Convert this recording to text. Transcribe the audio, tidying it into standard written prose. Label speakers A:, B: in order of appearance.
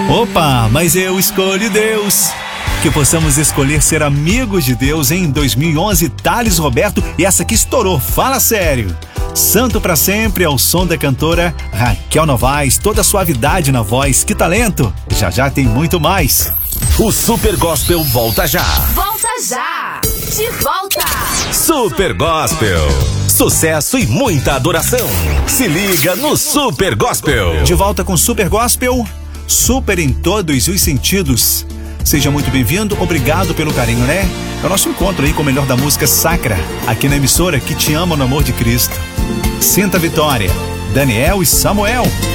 A: Opa, mas eu escolho Deus. Que possamos escolher ser amigos de Deus em 2011, Thales Roberto, e essa que estourou, fala sério. Santo pra sempre ao som da cantora Raquel Novaes, toda a suavidade na voz, que talento! Já já tem muito mais.
B: O Super Gospel volta já.
C: Volta já! De volta!
B: Super Gospel. Sucesso e muita adoração. Se liga no Super Gospel.
A: De volta com Super Gospel, super em todos os sentidos. Seja muito bem-vindo, obrigado pelo carinho, né? É o nosso encontro aí com o melhor da música sacra, aqui na emissora que te ama no amor de Cristo. Sinta a vitória, Daniel e Samuel.